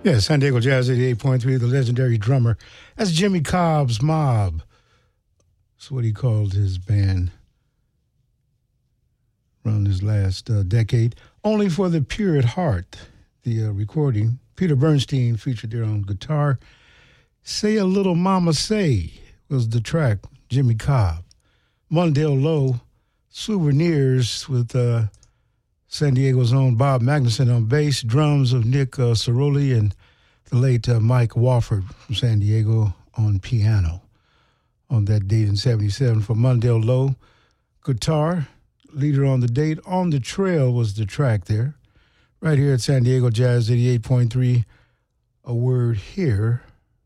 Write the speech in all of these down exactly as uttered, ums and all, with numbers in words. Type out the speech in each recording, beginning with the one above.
Yeah, San Diego Jazz eighty-eight point three, the legendary drummer. That's Jimmy Cobb's Mob. That's what he called his band around his last uh, decade. Only for the Pure at Heart, the uh, recording. Peter Bernstein featured there on guitar. Say a Little Mama Say was the track, Jimmy Cobb. Mondale Lowe, Souvenirs with uh, San Diego's own Bob Magnuson on bass, drums of Nick uh, Ceroli, and the late uh, Mike Wofford from San Diego on piano on that date in seventy-seven. For Mondale Lowe, guitar, leader on the date. On the Trail was the track there. Right here at San Diego Jazz eighty-eight point three, a word here.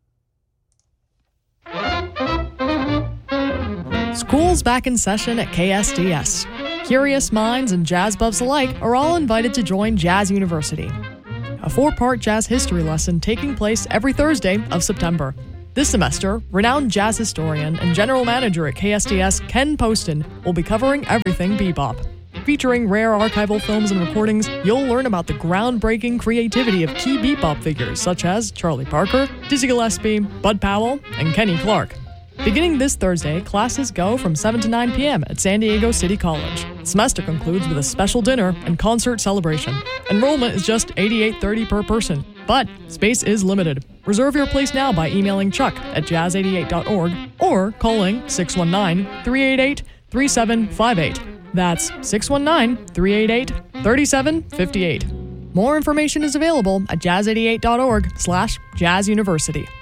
School's back in session at K S D S. Curious minds and jazz buffs alike are all invited to join Jazz University, a four-part jazz history lesson taking place every Thursday of September. This semester, renowned jazz historian and general manager at K S D S, Ken Poston, will be covering everything bebop. Featuring rare archival films and recordings, you'll learn about the groundbreaking creativity of key bebop figures such as Charlie Parker, Dizzy Gillespie, Bud Powell, and Kenny Clark. Beginning this Thursday, classes go from seven to nine p.m. at San Diego City College. The semester concludes with a special dinner and concert celebration. Enrollment is just eighty-eight dollars and thirty cents per person, but space is limited. Reserve your place now by emailing Chuck at jazz eighty-eight dot org or calling six one nine, three eight eight, three seven five eight. That's six one nine, three eight eight, three seven five eight. More information is available at jazz eighty-eight dot org slash jazz university.